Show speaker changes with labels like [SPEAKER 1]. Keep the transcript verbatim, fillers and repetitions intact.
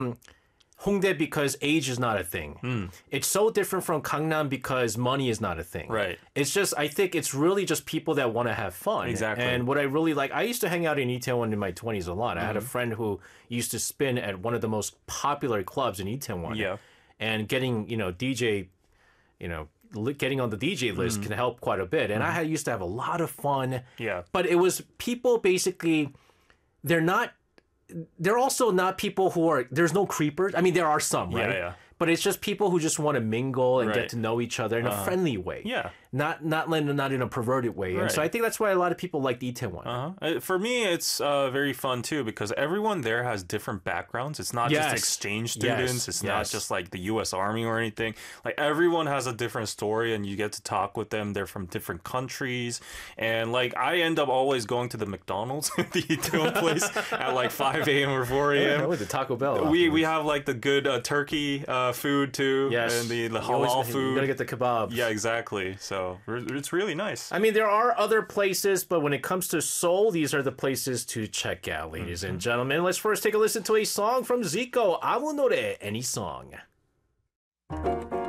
[SPEAKER 1] Hongdae because age is not a thing.
[SPEAKER 2] Mm.
[SPEAKER 1] It's so different from Gangnam because money is not a thing.
[SPEAKER 2] Right.
[SPEAKER 1] It's just, I think it's really just people that want to have fun.
[SPEAKER 2] Exactly.
[SPEAKER 1] And what I really like, I used to hang out in Itaewon in my twenties a lot. I had a friend who used to spin at one of the most popular clubs in Itaewon.
[SPEAKER 2] Yeah.
[SPEAKER 1] And getting, you know, D J, you know, li- getting on the D J list can help quite a bit. And I had, used to have a lot of fun.
[SPEAKER 2] Yeah.
[SPEAKER 1] But it was people basically, they're not, they're also not people who are, there's no creepers. I mean, there are some, right?
[SPEAKER 2] Yeah, yeah.
[SPEAKER 1] But it's just people who just want to mingle and
[SPEAKER 2] Right.
[SPEAKER 1] get to know each other in a friendly way.
[SPEAKER 2] Yeah.
[SPEAKER 1] Not not in- not in a perverted way. And so
[SPEAKER 2] Right.
[SPEAKER 1] I think that's why a lot of people like Itaewon.
[SPEAKER 2] Uh-huh. Uh, For me, it's uh, very fun too because everyone there has different backgrounds. It's not
[SPEAKER 1] Yes.
[SPEAKER 2] just exchange students.
[SPEAKER 1] Yes.
[SPEAKER 2] It's
[SPEAKER 1] Yes.
[SPEAKER 2] not just like the U S Army or anything. Like everyone has a different story, and you get to talk with them. They're from different countries, and like I end up always going to the McDonald's, the Itaewon place, at like five a m or four a
[SPEAKER 1] Yeah, I
[SPEAKER 2] m
[SPEAKER 1] went to Taco Bell.
[SPEAKER 2] We we
[SPEAKER 1] afterwards.
[SPEAKER 2] have like the good uh, turkey uh, food too,
[SPEAKER 1] Yes.
[SPEAKER 2] and the, the
[SPEAKER 1] You always-
[SPEAKER 2] halal
[SPEAKER 1] You
[SPEAKER 2] food.
[SPEAKER 1] gotta get the kebabs.
[SPEAKER 2] Yeah, exactly. So it's really nice.
[SPEAKER 1] I mean, there are other places, but when it comes to Seoul, these are the places to check out, ladies and gentlemen. Let's first take a listen to a song from Zico. 아무 노래, any song.